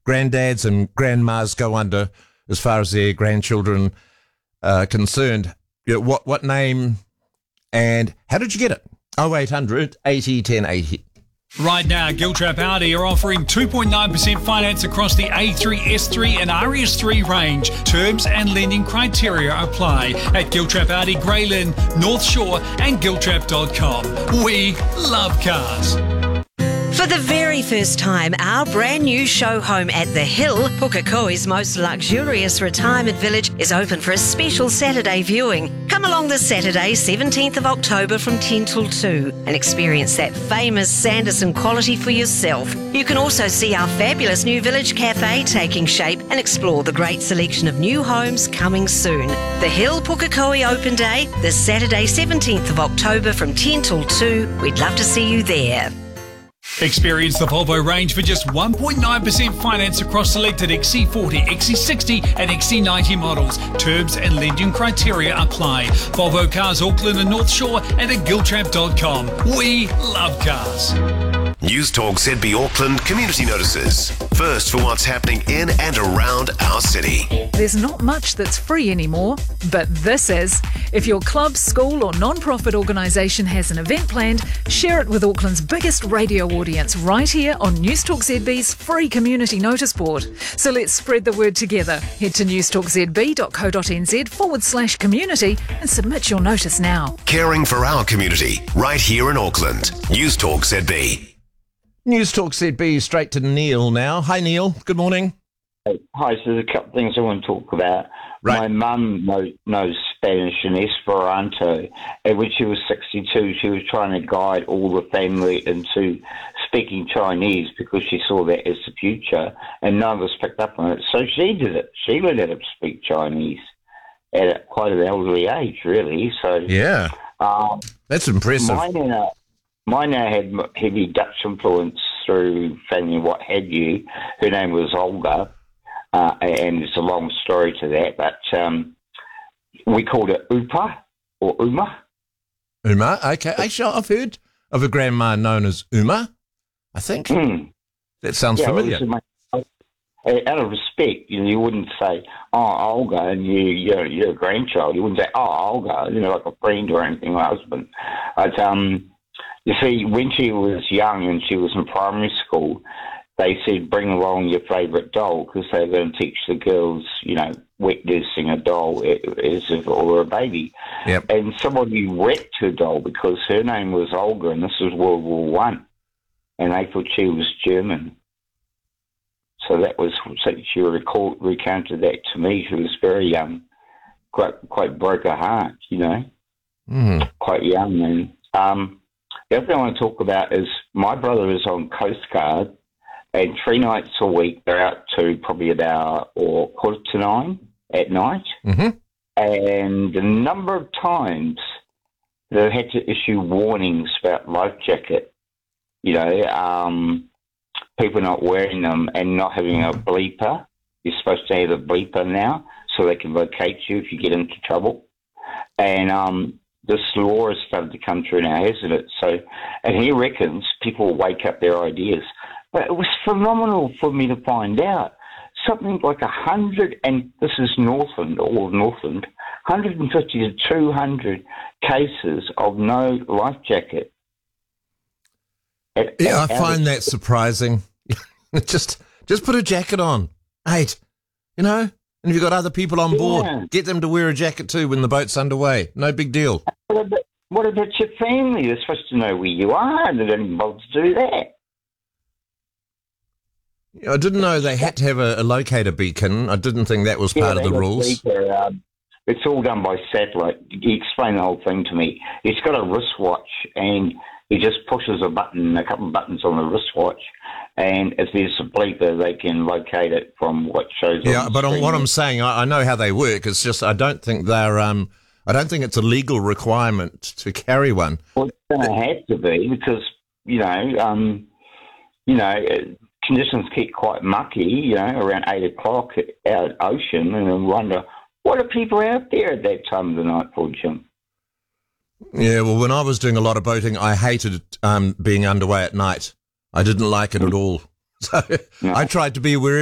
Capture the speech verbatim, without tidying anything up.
granddads and grandmas go under as far as their grandchildren are concerned. You know, what, what name and how did you get it? oh eight hundred eighty ten eighty. Right now, Giltrap Audi are offering two point nine percent finance across the A three, S three and R S three range. Terms and lending criteria apply at Giltrap Audi, Grey Lynn, North Shore and giltrap dot com. We love cars. For the very first time, our brand new show home at The Hill, Pukekohe's most luxurious retirement village, is open for a special Saturday viewing. Come along this Saturday, seventeenth of October from ten till two and experience that famous Sanderson quality for yourself. You can also see our fabulous new village cafe taking shape and explore the great selection of new homes coming soon. The Hill Pukekohe Open Day, this Saturday, seventeenth of October from ten till two. We'd love to see you there. Experience the Volvo range for just one point nine percent finance across selected X C forty, X C sixty and X C ninety models. Terms and lending criteria apply. Volvo Cars Auckland and North Shore and at giltrap dot com. We love cars. News Talk Z B Auckland community notices. First for what's happening in and around our city. There's not much that's free anymore, but this is. If your club, school or non-profit organisation has an event planned, share it with Auckland's biggest radio audience right here on News Talk Z B's free community notice board. So let's spread the word together. Head to newstalkzb.co.nz forward slash community and submit your notice now. Caring for our community right here in Auckland. News Talk Z B. News Talk Z B, straight to Neil now. Hi, Neil. Good morning. Hi, so there's a couple of things I want to talk about. Right. My mum know, knows Spanish and Esperanto, and when she was sixty-two, she was trying to guide all the family into speaking Chinese because she saw that as the future, and none of us picked up on it. So she did it. She learned how to speak Chinese at quite an elderly age, really. So Yeah. um, That's impressive. my nana, my nana had heavy Dutch influence through family and what have you. Her name was Olga. Uh, and it's a long story to that, but um, we called it Upa or Uma. Uma, okay. Actually, I've heard of a grandma known as Uma, I think. Mm. That sounds Yeah, familiar. it was my- out of respect, you know, you wouldn't say, oh, Olga, and you, you're, you're a grandchild. You wouldn't say, oh, Olga, you know, like a friend or anything, my husband. But, um, you see, when she was young and she was in primary school, they said, bring along your favourite doll because they were going to teach the girls, you know, wet nursing a doll as if it were a baby. Yep. And somebody wrecked her doll because her name was Olga, and this was World War One, and they thought she was German. So that was, so she recalled, recounted that to me. She was very young, quite quite broke her heart, you know, Mm. quite young. And um, the other thing I want to talk about is my brother is on Coast Guard. And three nights a week, they're out to probably about or quarter to nine at night. Mm-hmm. And the number of times they've had to issue warnings about life jacket, you know, um, people not wearing them and not having a bleeper. You're supposed to have a bleeper now so they can locate you if you get into trouble. And um, this law has started to come through now, hasn't it? So, and he reckons people will wake up their ideas. But it was phenomenal for me to find out. Something like a hundred, and this is Northland, all of Northland, one hundred fifty to two hundred cases of no life jacket. At, Yeah, at I find our- that surprising. just just put a jacket on. Mate, you know, and if you've got other people on board, Yeah. get them to wear a jacket too when the boat's underway. No big deal. What about, what about your family? They're supposed to know where you are, and they don't even bother to do that. I didn't know they had to have a, a locator beacon. I didn't think that was part Yeah, of the they got rules. Speaker, um, it's all done by satellite. He explained the whole thing to me. He's got a wristwatch, and he just pushes a button, a couple of buttons on the wristwatch, and if there's a bleeper, they can locate it from what shows. Yeah, on the but on screen. what I'm saying, I, I know how they work. It's just I don't think they're. Um, I don't think it's a legal requirement to carry one. Well, it's going to have to be because you know, um, you know. Conditions keep quite mucky, you know, around eight o'clock out ocean, and I wonder, what are people out there at that time of the night for, Jim? Yeah, well, when I was doing a lot of boating, I hated um, being underway at night. I didn't like it at all. So No. I tried to be wherever